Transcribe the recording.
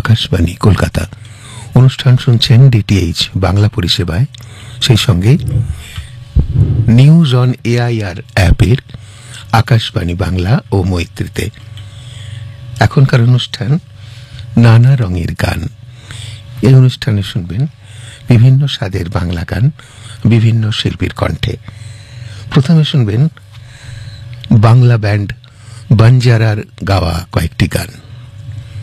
আকাশবাণী কলকাতা। অনুষ্ঠান শুনছেন ডিটিএইচ বাংলা পরিষেবায়, সেই সঙ্গে নিউজ অন এআইআর অ্যাপের আকাশবাণী বাংলা ও মৈত্রীতে। এখনকার অনুষ্ঠান নানা রঙের গান। এই অনুষ্ঠানে শুনবেন বিভিন্ন স্বাদের বাংলা গান বিভিন্ন শিল্পীর কণ্ঠে। প্রথমে শুনবেন বাংলা ব্যান্ড বাঞ্জারার গাওয়া কয়েকটি গান।